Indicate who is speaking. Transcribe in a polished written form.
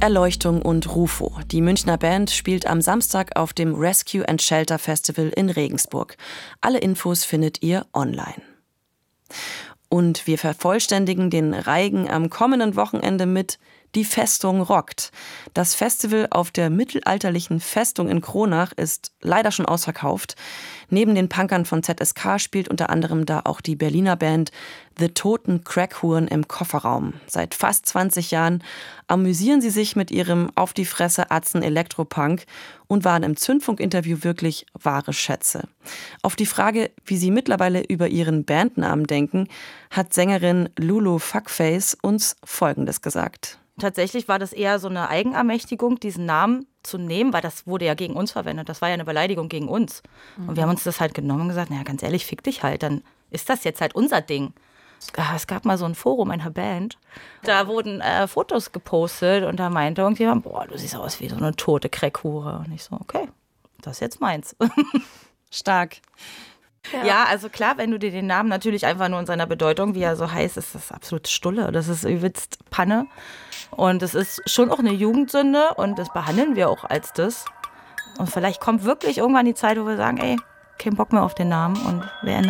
Speaker 1: Erleuchtung und Rufo. Die Münchner Band spielt am Samstag auf dem Rescue and Shelter Festival in Regensburg. Alle Infos findet ihr online. Und wir vervollständigen den Reigen am kommenden Wochenende mit Die Festung rockt. Das Festival auf der mittelalterlichen Festung in Kronach ist leider schon ausverkauft. Neben den Punkern von ZSK spielt unter anderem da auch die Berliner Band The Toten Crackhuren im Kofferraum. Seit fast 20 Jahren amüsieren sie sich mit ihrem auf die Fresse Atzen Elektropunk und waren im Zündfunk-Interview wirklich wahre Schätze. Auf die Frage, wie sie mittlerweile über ihren Bandnamen denken, hat Sängerin Lulu Fuckface uns Folgendes gesagt.
Speaker 2: Tatsächlich war das eher so eine Eigenermächtigung, diesen Namen zu nehmen, weil das wurde ja gegen uns verwendet. Das war ja eine Beleidigung gegen uns. Und wir haben uns das halt genommen und gesagt, naja, ganz ehrlich, fick dich halt, dann ist das jetzt halt unser Ding. Es gab mal so ein Forum einer Band, da wurden Fotos gepostet und da meinte irgendjemand, boah, du siehst aus wie so eine tote Crackhure. Und ich so, okay, das ist jetzt meins.
Speaker 1: Stark.
Speaker 2: Ja, also klar, wenn du dir den Namen natürlich einfach nur in seiner Bedeutung, wie er so heißt, ist das absolut Stulle. Das ist übelst Panne. Und es ist schon auch eine Jugendsünde und das behandeln wir auch als das. Und vielleicht kommt wirklich irgendwann die Zeit, wo wir sagen, ey, kein Bock mehr auf den Namen und wir ändern